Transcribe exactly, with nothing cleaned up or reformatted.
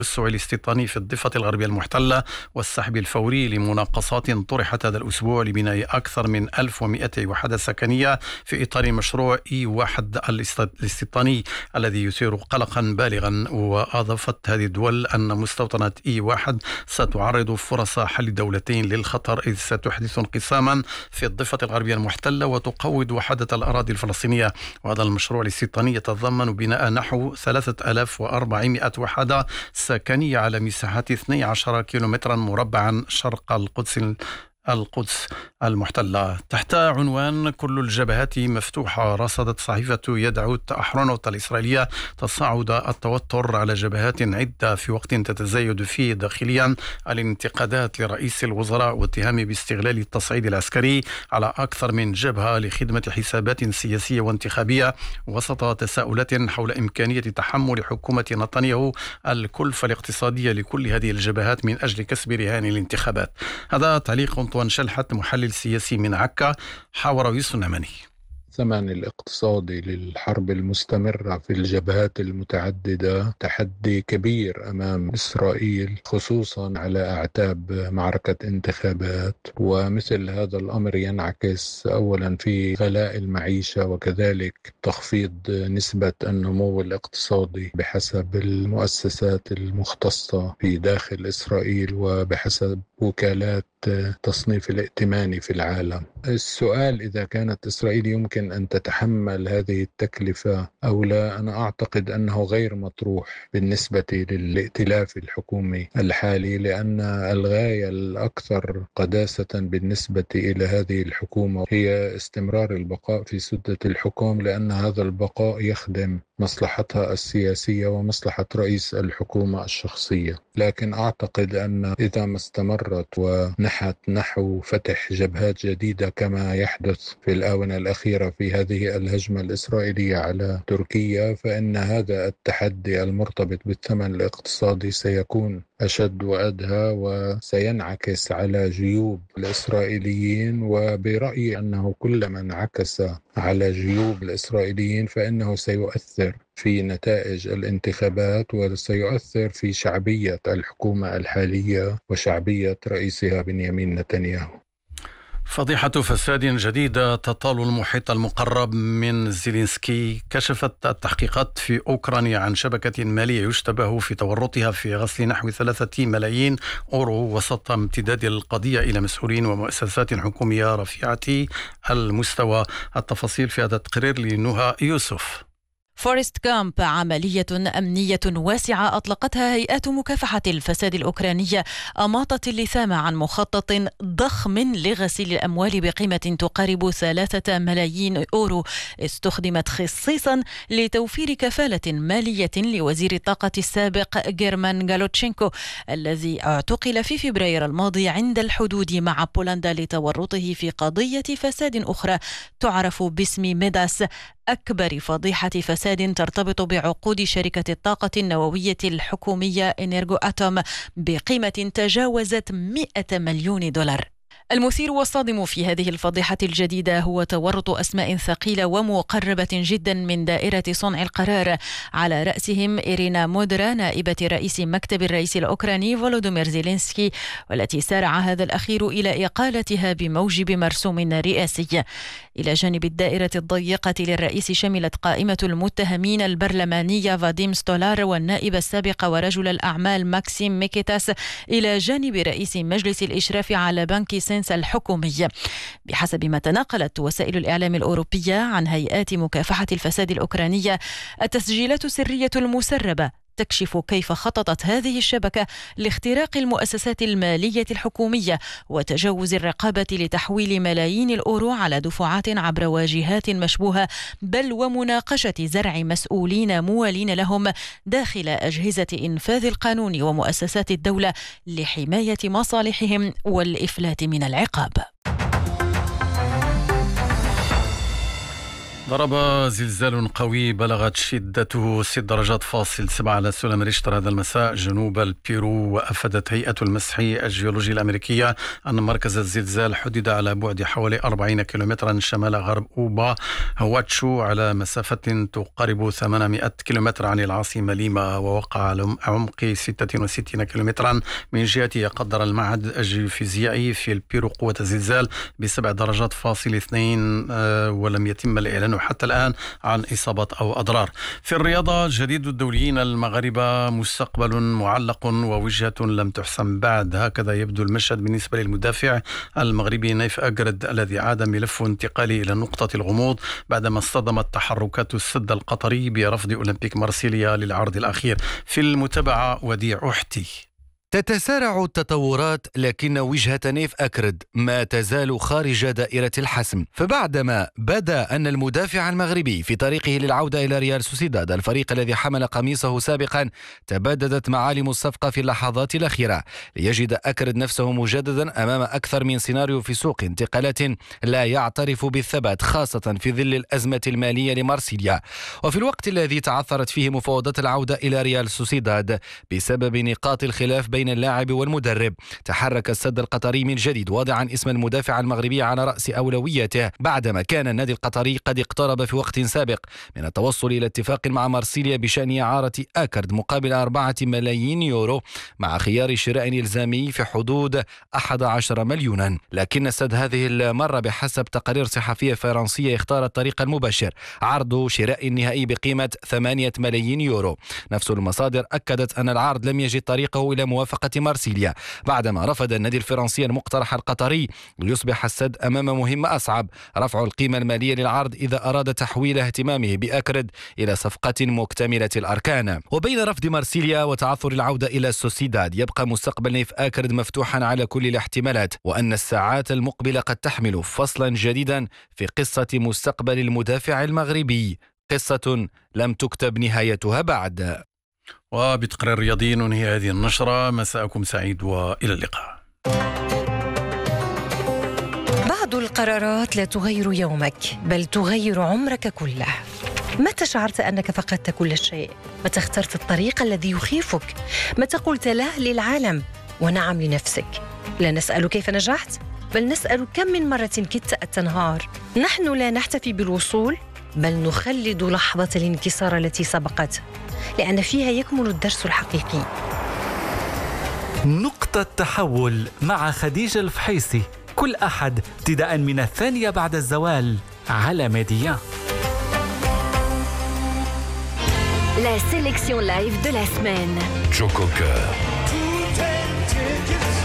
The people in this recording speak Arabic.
التوسع الاستيطاني في الضفة الغربية المحتلة والسحب الفوري لمناقصات طرحت هذا الأسبوع لبناء أكثر من ألف ومئتي وحدة سكنية في إطار مشروع إي واحد الاستيطاني الذي يثير قلقا بالغا. وأضافت هذه الدول أن مستوطنة إي واحد ستعرض فرص حل دولتين للخطر، إذ ستحدث انقساما في الضفة الغربية المحتلة وتقوض وحدة الأراضي الفلسطينية. وهذا المشروع الاستيطاني يتضمن بناء نحو ثلاثة آلاف وأربعمئة وحدة سكنية على مساحة اثني عشر كيلومترا مربعا شرق القدس القدس المحتلة. تحت عنوان كل الجبهات مفتوحة، رصدت صحيفة يدعوت أحرونوت الإسرائيلية تصاعد التوتر على جبهات عدة في وقت تتزايد فيه داخليا الانتقادات لرئيس الوزراء واتهامه باستغلال التصعيد العسكري على أكثر من جبهة لخدمة حسابات سياسية وانتخابية، وسط تساؤلات حول إمكانية تحمل حكومة نتنياهو الكلفة الاقتصادية لكل هذه الجبهات من أجل كسب رهان الانتخابات. هذا تعليق أنطوان شلحت محلل سياسي من عكا، حاور يوسف النعماني. الثمن الاقتصادي للحرب المستمرة في الجبهات المتعددة تحدي كبير أمام إسرائيل، خصوصا على أعتاب معركة انتخابات. ومثل هذا الأمر ينعكس أولا في غلاء المعيشة وكذلك تخفيض نسبة النمو الاقتصادي بحسب المؤسسات المختصة في داخل إسرائيل وبحسب وكالات تصنيف الائتماني في العالم. السؤال إذا كانت إسرائيل يمكن أن تتحمل هذه التكلفة أو لا، أنا أعتقد أنه غير مطروح بالنسبة للائتلاف الحكومي الحالي، لأن الغاية الأكثر قداسة بالنسبة إلى هذه الحكومة هي استمرار البقاء في سدة الحكم، لأن هذا البقاء يخدم مصلحتها السياسية ومصلحة رئيس الحكومة الشخصية. لكن أعتقد أن إذا ما استمرت ونحت نحو فتح جبهات جديدة كما يحدث في الآونة الأخيرة في هذه الهجمة الإسرائيلية على تركيا، فإن هذا التحدي المرتبط بالثمن الاقتصادي سيكون أشد وأدهى وسينعكس على جيوب الإسرائيليين. وبرأيي أنه كلما انعكس على جيوب الإسرائيليين فإنه سيؤثر في نتائج الانتخابات وسيؤثر في شعبية الحكومة الحالية وشعبية رئيسها بنيامين نتنياهو. فضيحة فساد جديدة تطال المحيط المقرب من زيلينسكي. كشفت التحقيقات في أوكرانيا عن شبكة مالية يشتبه في تورطها في غسل نحو ثلاثة ملايين أورو، وسط امتداد القضية إلى مسؤولين ومؤسسات حكومية رفيعة المستوى. التفاصيل في هذا التقرير لنهى يوسف. فورست كامب عملية أمنية واسعة أطلقتها هيئات مكافحة الفساد الأوكرانية أماطت اللثام عن مخطط ضخم لغسيل الأموال بقيمة تقارب ثلاثة ملايين أورو، استخدمت خصيصا لتوفير كفالة مالية لوزير الطاقة السابق جيرمان غالوتشينكو الذي اعتقل في فبراير الماضي عند الحدود مع بولندا لتورطه في قضية فساد أخرى تعرف باسم ميداس، أكبر فضيحة فساد ترتبط بعقود شركة الطاقة النووية الحكومية إنيرغو أتوم بقيمة تجاوزت مئة مليون دولار. المثير والصادم في هذه الفضيحة الجديدة هو تورط أسماء ثقيلة ومقربة جدا من دائرة صنع القرار، على رأسهم إيرينا مودرا نائبة رئيس مكتب الرئيس الأوكراني فولودومير زيلينسكي، والتي سارع هذا الأخير إلى إقالتها بموجب مرسوم رئاسي. إلى جانب الدائرة الضيقة للرئيس شملت قائمة المتهمين البرلمانية فاديم ستولار والنائب السابق ورجل الأعمال ماكسيم ميكيتاس، إلى جانب رئيس مجلس الإشراف على بنك سينس الحكومي. بحسب ما تناقلت وسائل الإعلام الأوروبية عن هيئات مكافحة الفساد الأوكرانية، التسجيلات السرية المسربة تكشف كيف خططت هذه الشبكة لاختراق المؤسسات المالية الحكومية وتجاوز الرقابة لتحويل ملايين الأورو على دفعات عبر واجهات مشبوهة، بل ومناقشة زرع مسؤولين موالين لهم داخل أجهزة إنفاذ القانون ومؤسسات الدولة لحماية مصالحهم والإفلات من العقاب. ضرب زلزال قوي بلغت شدته ست درجات فاصل سبعة على سلم ريشتر هذا المساء جنوب البيرو. وأفادت هيئة المسح الجيولوجي الأمريكية أن مركز الزلزال حدد على بعد حوالي أربعين كيلومترا شمال غرب أوبا هواتشو على مسافة تقارب ثمانمائة كيلومتر عن العاصمة ليما، ووقع على عمق ستة وستين كيلومترا من جهة قدر المعهد الجيوفيزيائي في البيرو قوة الزلزال بسبع درجات فاصل اثنين، ولم يتم الإعلان حتى الآن عن إصابات أو أضرار. في الرياضة، جديد الدوليين المغاربة مستقبل معلق ووجهة لم تحسم بعد، هكذا يبدو المشهد بالنسبة للمدافع المغربي نايف أكرد الذي عاد ملف انتقالي إلى نقطة الغموض بعدما اصطدمت تحركات السد القطري برفض أولمبيك مارسيليا للعرض الأخير. في المتابعة وديع أحتي. تتسارع التطورات، لكن وجهة نايف أكرد ما تزال خارج دائرة الحسم. فبعدما بدا أن المدافع المغربي في طريقه للعودة إلى ريال سوسيداد، الفريق الذي حمل قميصه سابقا، تبددت معالم الصفقة في اللحظات الأخيرة ليجد أكرد نفسه مجددا أمام أكثر من سيناريو في سوق انتقالات لا يعترف بالثبات، خاصة في ظل الأزمة المالية لمارسيليا. وفي الوقت الذي تعثرت فيه مفاوضات العودة إلى ريال سوسيداد بسبب نقاط الخلاف بين بين اللاعب والمدرب، تحرك السد القطري من جديد واضعا اسم المدافع المغربي على رأس أولويته، بعدما كان النادي القطري قد اقترب في وقت سابق من التوصل إلى اتفاق مع مارسيليا بشأن إعارة أكرد مقابل أربعة ملايين يورو مع خيار شراء إلزامي في حدود أحد عشر مليونا. لكن السد هذه المرة بحسب تقارير صحفية فرنسية اختار الطريق المباشر، عرض شراء النهائي بقيمة ثمانية ملايين يورو. نفس المصادر أكدت أن العرض لم يجد طريقه إلى موافقة مارسيليا بعدما رفض النادي الفرنسي المقترح القطري، ليصبح السد أمام مهمة أصعب، رفع القيمة المالية للعرض إذا أراد تحويل اهتمامه بأكرد إلى صفقة مكتملة الأركان. وبين رفض مارسيليا وتعثر العودة إلى سوسيداد، يبقى مستقبل نايف أكرد مفتوحا على كل الاحتمالات، وأن الساعات المقبلة قد تحمل فصلا جديدا في قصة مستقبل المدافع المغربي، قصة لم تكتب نهايتها بعد. وبتقرير رياضي ننهي هذه النشرة. مساءكم سعيد وإلى اللقاء. بعض القرارات لا تغير يومك بل تغير عمرك كله. متى شعرت أنك فقدت كل شيء؟ متى اخترت الطريق الذي يخيفك؟ متى قلت لا للعالم ونعم لنفسك؟ لا نسأل كيف نجحت، بل نسأل كم من مرة كدت أن تنهار. نحن لا نحتفي بالوصول، بل نخلد لحظة الانكسار التي سبقت، لأن فيها يكمن الدرس الحقيقي. نقطة تحول مع خديجة الفحيصي، كل أحد ابتداء من الثانية بعد الزوال على ميديا. La sélection live de la semaine. Joe Cocker.